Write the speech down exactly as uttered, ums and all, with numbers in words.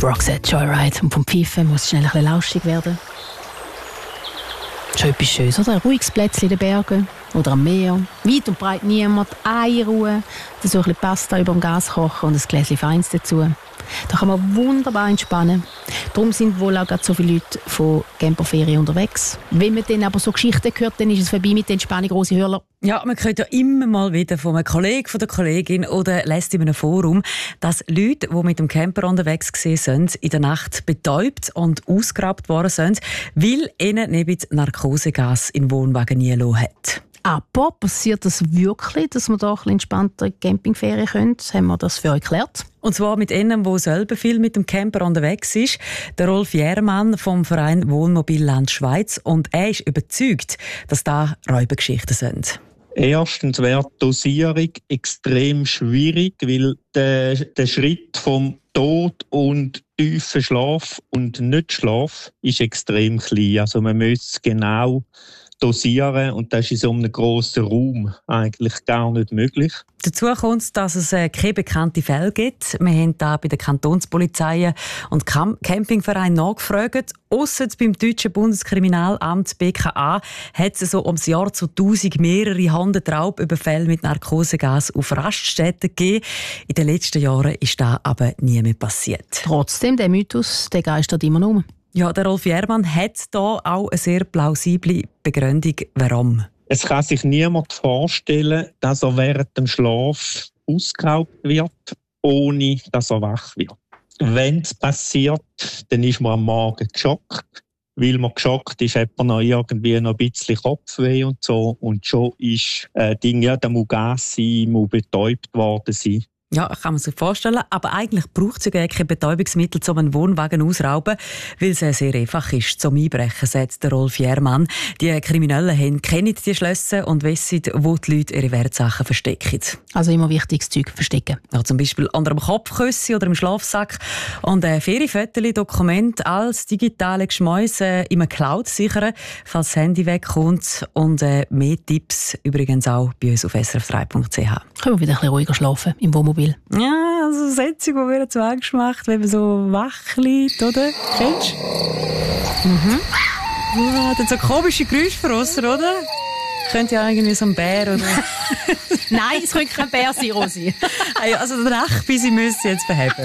Roxette Joyride. Und vom Pfeifen muss es schnell ein bisschen lauschig werden. Schon etwas Schönes, oder? Ein ruhiges Plätzchen in den Bergen oder am Meer. Weit und breit niemand, eine Ruhe. Dann so ein bisschen Pasta über dem Gas kochen und ein Gläschen Feins dazu. Da kann man wunderbar entspannen. Darum sind wohl auch gerade so viele Leute von Camperferien unterwegs. Wenn man dann aber so Geschichten hört, dann ist es vorbei mit der Entspannung, große Hörler. Ja, man hört ja immer mal wieder von einem Kollegen, von der Kollegin oder lässt in einem Forum, dass Leute, die mit dem Camper unterwegs waren, in der Nacht betäubt und ausgeraubt worden sind, weil ihnen neben Narkosegas in den Wohnwagen nie gelassen hat. Aber passiert das wirklich, dass man da ein bisschen entspannter Campingferien können? Haben wir das für euch geklärt? Und zwar mit einem, der selber viel mit dem Camper unterwegs ist, der Rolf Jährmann vom Verein Wohnmobil Land Schweiz. Und er ist überzeugt, dass da Räubergeschichten sind. Erstens wäre die Dosierung extrem schwierig, weil der, der Schritt vom Tod und tiefen Schlaf und Nicht-Schlaf ist extrem klein. Also man muss genau dosieren und das ist in so einem grossen Raum eigentlich gar nicht möglich. Dazu kommt, dass es äh, keine bekannten Fälle gibt. Wir haben da bei den Kantonspolizeien und Camp- Campingvereinen nachgefragt. Ausser beim deutschen Bundeskriminalamt B K A hat es so ums Jahr zweitausend mehrere hundert Raubüberfälle mit Narkosegas auf Raststätten gegeben. In den letzten Jahren ist das aber nie mehr passiert. Trotzdem, der Mythos, der geistert immer noch. Ja, der Rolf Jährmann hat da auch eine sehr plausible Begründung, warum. Es kann sich niemand vorstellen, dass er während dem Schlaf ausgeraubt wird, ohne dass er wach wird. Wenn es passiert, dann ist man am Morgen geschockt. Weil man geschockt ist, hat man noch irgendwie noch ein bisschen Kopfweh und so. Und schon ist äh, Ding, ja, der muss Gas sein, muss betäubt worden sein. Ja, kann man sich vorstellen. Aber eigentlich braucht es ja gar keine Betäubungsmittel, um einen Wohnwagen ausrauben, weil es sehr einfach ist zum Einbrechen, sagt der Rolf Jährmann. Die Kriminellen haben, kennen die Schlösser und wissen, wo die Leute ihre Wertsachen verstecken. Also immer wichtiges Zeug verstecken. Ja, zum Beispiel unter dem Kopfkissen oder im Schlafsack. Und äh, Ferienfotos, Dokumente als digitale Geschmäuse äh, in einer Cloud sichern, falls das Handy wegkommt. Und äh, mehr Tipps übrigens auch bei uns auf s r f drei punkt c h. Können wir wieder ein bisschen ruhiger schlafen im Wohnmobil? Ja, also Sätze, die mir zu Angst macht, wenn man so wach liegt, oder? Kennst du? Mhm. Ja, dann so komische Geräusche verrossen, oder? Könnte ja irgendwie so ein Bär oder... Nein, es könnte kein Bär sein, Rosi. Also den Nachbisse müsst ihr jetzt verheben.